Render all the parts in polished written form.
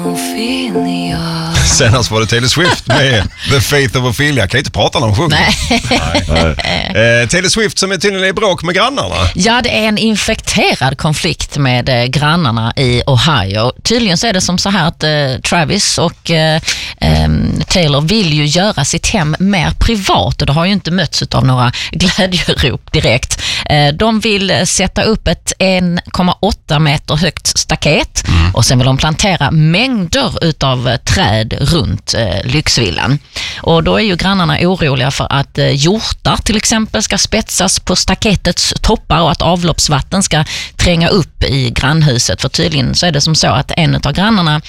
Senast var det Taylor Swift med The Faith of Ophelia. Kan inte prata när hon sjunger. Nej. Taylor Swift som är tydligen i bråk med grannarna. Ja, det är en infekterad konflikt med grannarna i Ohio. Tydligen så är det som så här att Travis och Taylor vill ju göra sitt hem mer privat och det har ju inte mötts av några glädjerop direkt. De vill sätta upp ett 1,8 meter högt staket och sen vill de plantera mängder utav träd runt lyxvillan. Och då är ju grannarna oroliga för att hjortar till exempel ska spetsas på staketets toppar och att avloppsvatten ska tränga upp i grannhuset. För tydligen så är det som så att en av grannarna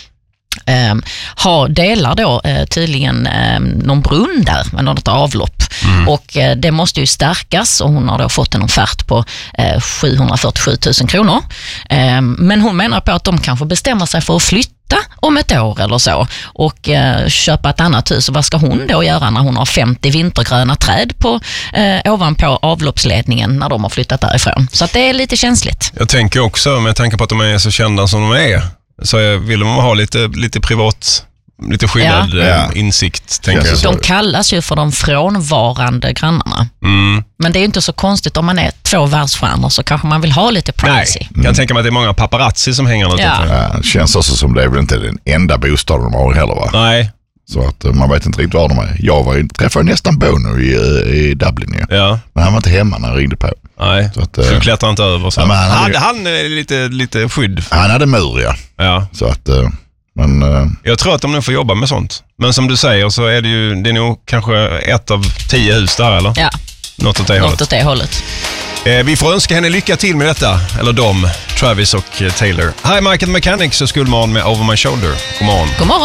delar då tydligen någon brunn där med något avlopp och det måste ju stärkas och hon har då fått en offert på 747 000 kronor men hon menar på att de kanske bestämmer sig för att flytta om ett år eller så och köpa ett annat hus. Och vad ska hon då göra när hon har 50 vintergröna träd ovanpå avloppsledningen när de har flyttat därifrån? Så att det är lite känsligt. Jag tänker också, med tanke på att de är så kända som de är, så vill de ha lite privat, lite skyddad insikt. Tänker jag. De kallas ju för de frånvarande grannarna. Men det är ju inte så konstigt om man är 2 världsstjärnor så kanske man vill ha lite privacy. Nej, jag tänker mig att det är många paparazzi som hänger Ja, det känns också som det är väl inte den enda bostaden de har heller, va? Nej. Så att man vet inte riktigt var de är. Jag träffade nästan Bono i Dublin ju. Ja. Men han var inte hemma när jag ringde på. Nej, så att, du klättrar inte över. Så. Ja, han lite skydd. Han hade mur, ja. Så att, men, jag tror att de nu får jobba med sånt. Men som du säger så är det är nog kanske 1 av 10 hus där, eller? Ja. Något åt det hållet. Vi får önska henne lycka till med detta. Eller Travis och Taylor. Här är Michael Mechanics och Skolman med Over My Shoulder. God morgon. God morgon.